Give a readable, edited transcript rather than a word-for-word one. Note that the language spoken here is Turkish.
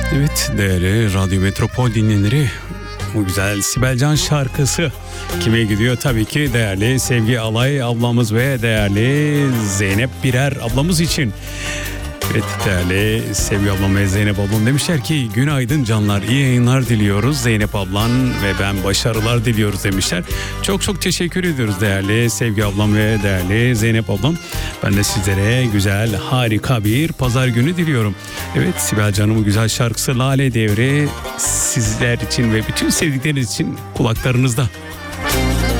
Evet, değerli Radyo Metropol dinleyenleri, bu güzel Sibel Can şarkısı kime gidiyor? Tabii ki değerli Sevgi Alay ablamız ve değerli Zeynep Birer ablamız için. Evet, değerli Sevgi ablam ve Zeynep ablam demişler ki günaydın canlar, iyi yayınlar diliyoruz. Zeynep ablan ve ben başarılar diliyoruz demişler. Çok çok teşekkür ediyoruz değerli Sevgi ablam ve değerli Zeynep ablam. Ben de sizlere güzel, harika bir pazar günü diliyorum. Evet, Sibel Can'ın bu güzel şarkısı Lale Devri sizler için ve bütün sevdikleriniz için kulaklarınızda.